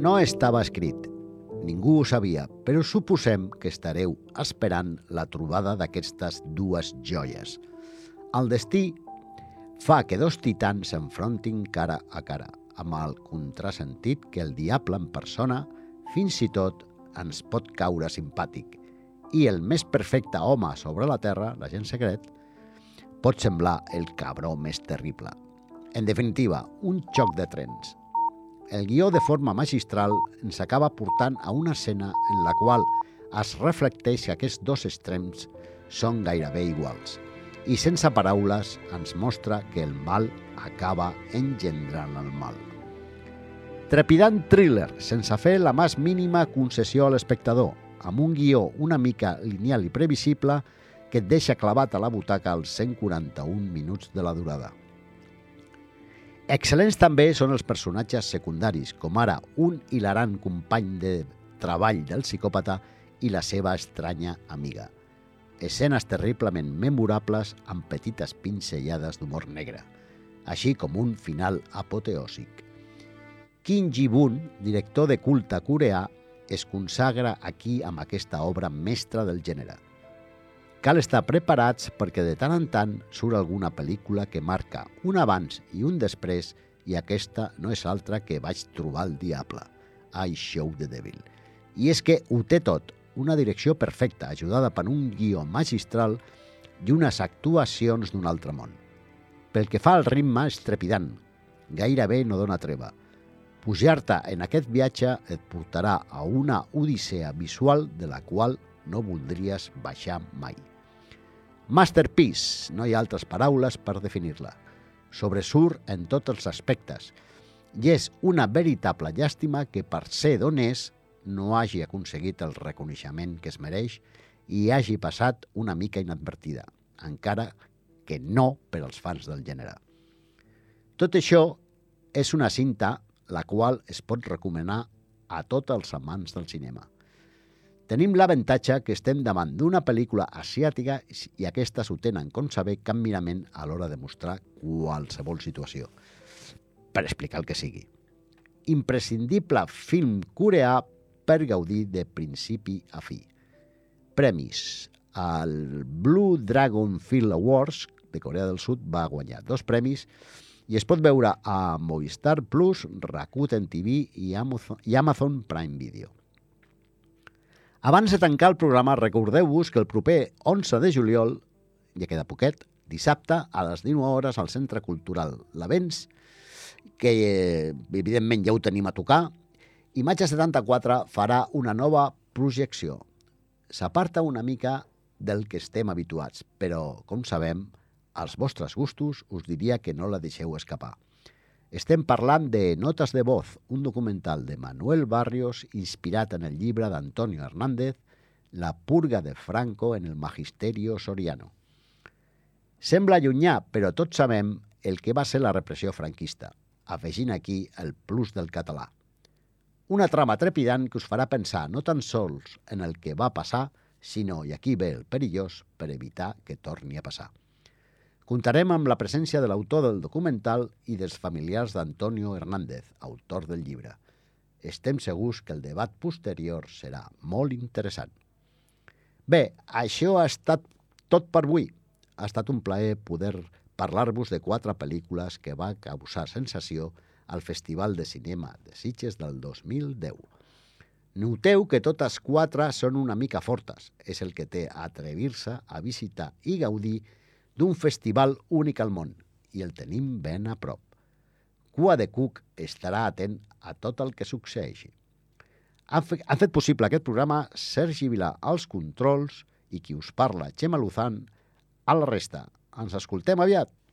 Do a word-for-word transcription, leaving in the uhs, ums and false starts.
No estava escrit. Ningú ho sabia, però suposem que estareu esperant la trobada d'aquestes dues joies. El destí fa que dos titans s'enfrontin cara a cara, amb el contrasentit que el diable en persona fins i tot ens pot caure simpàtic, i el més perfecte home sobre la terra, l'agent secret, pot semblar el cabró més terrible. En definitiva, un xoc de trens. El guió de forma magistral ens acaba portant a una escena en la qual es reflecteix que aquests dos extrems són gairebé iguals i sense paraules ens mostra que el mal acaba engendrant el mal. Trepidant thriller, sense fer la més mínima concessió a l'espectador, amb un guió una mica lineal i previsible que et deixa clavat a la butaca als cent quaranta-un minuts de la durada. Excel·lents també són els personatges secundaris, com ara un hilarant company de treball del psicòpata i la seva estranya amiga. Escenes terriblement memorables amb petites pinzellades d'humor negre, així com un final apoteòsic. Kim Ji-woon, director de culte coreà, es consagra aquí amb aquesta obra mestra del gènere. Cal estar preparats perquè de tant en tant surt alguna pel·lícula que marca un abans i un després i aquesta no és altra que Vaig trobar el diable, I Show the Devil. I és que ho té tot, una direcció perfecta, ajudada per un guió magistral i unes actuacions d'un altre món. Pel que fa al ritme és trepidant, gairebé no dona treva. Pujar-te en aquest viatge et portarà a una odissea visual de la qual no voldries baixar mai. Masterpiece, no hi ha altres paraules per definir-la. Sobresurt en tots els aspectes i és una veritable llàstima que per ser d'on és no hagi aconseguit el reconeixement que es mereix i hagi passat una mica inadvertida, encara que no per als fans del gènere. Tot això és una cinta la qual es pot recomanar a tots els amants del cinema. Tenim l'avantatge que estem davant d'una pel·lícula asiàtica i aquestes ho tenen com saber cap mirament a l'hora de mostrar qualsevol situació, per explicar el que sigui. Imprescindible film coreà per gaudir de principi a fi. Premis. El Blue Dragon Film Awards de Corea del Sud va guanyar dos premis i es pot veure a Movistar Plus, Rakuten T V i Amazon Prime Video. Abans de tancar el programa, recordeu-vos que el proper onze de juliol, ja queda poquet, dissabte a les dinou hores al Centre Cultural L'Avens, que evidentment ja ho tenim a tocar, Imatge setanta-quatre farà una nova projecció. S'aparta una mica del que estem habituats, però, com sabem, als vostres gustos us diria que no la deixeu escapar. Estem parlant de Notas de voz, un documental de Manuel Barrios inspirat en el llibre d'Antonio Hernández, La purga de Franco en el magisterio soriano. Sembla llunyà, però tots sabem el que va ser la repressió franquista, afegint aquí el plus del català. Una trama trepidant que us farà pensar no tan sols en el que va passar, sinó, i aquí ve el perillós, per evitar que torni a passar. Comptarem amb la presència de l'autor del documental i dels familiars d'Antonio Hernández, autor del llibre. Estem segurs que el debat posterior serà molt interessant. Bé, això ha estat tot per avui. Ha estat un plaer poder parlar-vos de quatre pel·lícules que va causar sensació al Festival de Cinema de Sitges del dos mil deu. Noteu que totes quatre són una mica fortes. És el que té atrevir-se a visitar i gaudir d'un festival únic al món, i el tenim ben a prop. Cua de Cuc estarà atent a tot el que succeeixi. Han, fe, han fet possible aquest programa Sergi Vilà als controls i qui us parla, Xema Luzán, a la resta. Ens escoltem aviat!